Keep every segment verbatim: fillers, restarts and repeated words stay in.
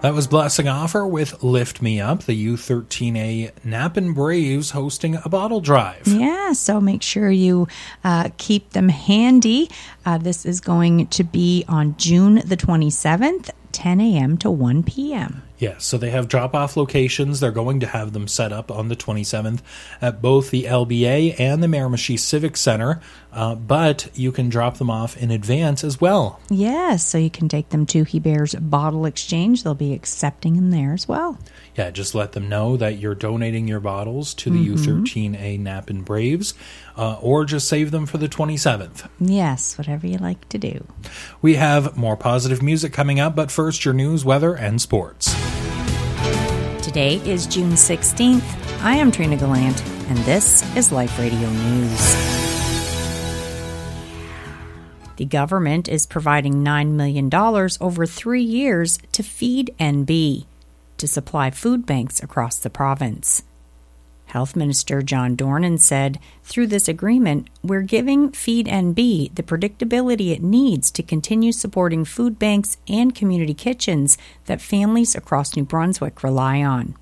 That was Blessing Offer with Lift Me Up, the U thirteen A Napan Braves hosting a bottle drive. Yeah, so make sure you uh, keep them handy. Uh, this is going to be on June the twenty-seventh, ten a.m. to one p.m. Yes, so they have drop-off locations. They're going to have them set up on the twenty-seventh at both the L B A and the Miramichi Civic Center, uh, but you can drop them off in advance as well. Yes, so you can take them to Hebert's Bottle Exchange. They'll be accepting them there as well. Yeah, just let them know that you're donating your bottles to the mm-hmm. U thirteen A Napan Braves, uh, or just save them for the twenty-seventh. Yes, whatever you like to do. We have more positive music coming up, but first your news, weather, and sports. Today is June sixteenth. I am Trina Gallant, and this is Life Radio News. The government is providing nine million dollars over three years to Feed N B to supply food banks across the province. Health Minister John Dornan said, through this agreement, we're giving Feed N B the predictability it needs to continue supporting food banks and community kitchens that families across New Brunswick rely on.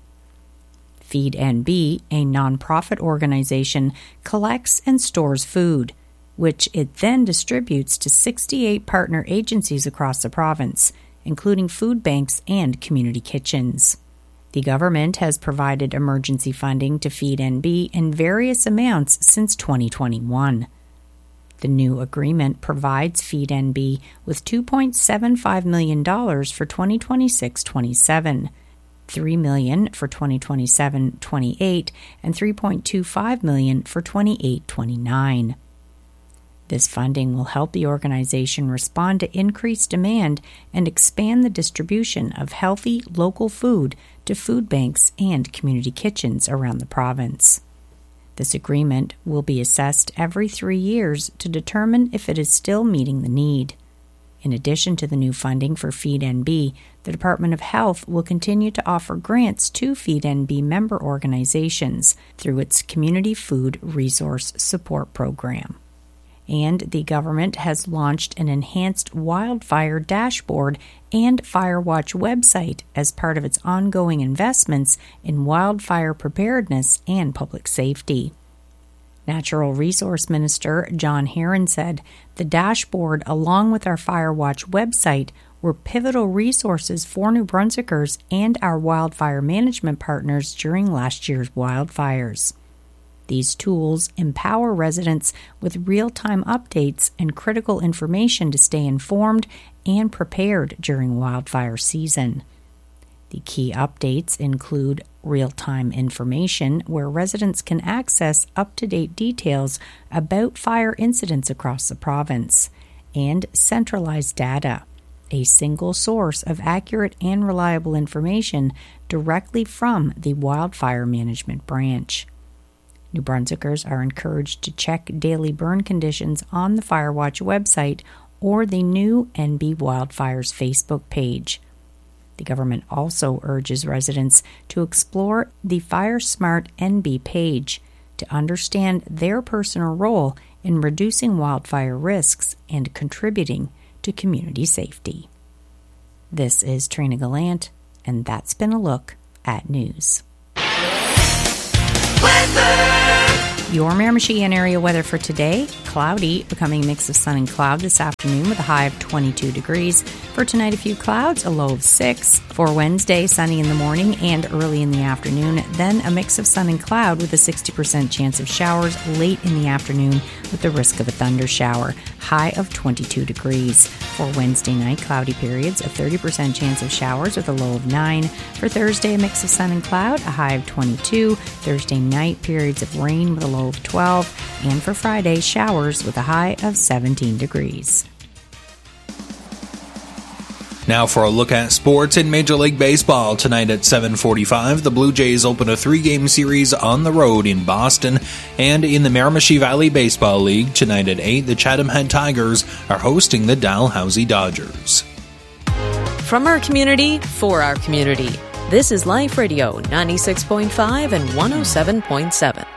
Feed N B, a nonprofit organization, collects and stores food, which it then distributes to sixty-eight partner agencies across the province, including food banks and community kitchens. The government has provided emergency funding to Feed N B in various amounts since twenty twenty-one. The new agreement provides Feed N B with two point seven five million dollars for twenty twenty-six twenty-seven, three million dollars for twenty twenty-seven twenty-eight, and three point two five million dollars for twenty-eight twenty-nine. This funding will help the organization respond to increased demand and expand the distribution of healthy local food to food banks and community kitchens around the province. This agreement will be assessed every three years to determine if it is still meeting the need. In addition to the new funding for Feed N B, the Department of Health will continue to offer grants to Feed N B member organizations through its Community Food Resource Support Program. And the government has launched an enhanced wildfire dashboard and Firewatch website as part of its ongoing investments in wildfire preparedness and public safety. Natural Resource Minister John Herron said, the dashboard, along with our Firewatch website, were pivotal resources for New Brunswickers and our wildfire management partners during last year's wildfires. These tools empower residents with real-time updates and critical information to stay informed and prepared during wildfire season. The key updates include real-time information where residents can access up-to-date details about fire incidents across the province, and centralized data, a single source of accurate and reliable information directly from the Wildfire Management Branch. New Brunswickers are encouraged to check daily burn conditions on the Firewatch website or the new N B Wildfires Facebook page. The government also urges residents to explore the FireSmart N B page to understand their personal role in reducing wildfire risks and contributing to community safety. This is Trina Gallant, and that's been a look at news. Weather! Your Miramichi and area weather for today, cloudy, becoming a mix of sun and cloud this afternoon with a high of twenty-two degrees. For tonight, a few clouds, a low of six. For Wednesday, sunny in the morning and early in the afternoon. Then a mix of sun and cloud with a sixty percent chance of showers late in the afternoon with the risk of a thunder shower. High of twenty-two degrees. For Wednesday night, cloudy periods, a thirty percent chance of showers with a low of nine. For Thursday, a mix of sun and cloud, a high of twenty-two. Thursday night, periods of rain with a low of twelve. And for Friday, showers with a high of seventeen degrees. Now for a look at sports in Major League Baseball. Tonight at seven forty-five, the Blue Jays open a three-game series on the road in Boston. And in the Miramichi Valley Baseball League, tonight at eight, the Chatham Head Tigers are hosting the Dalhousie Dodgers. From our community, for our community. This is Life Radio ninety-six point five and one oh seven point seven.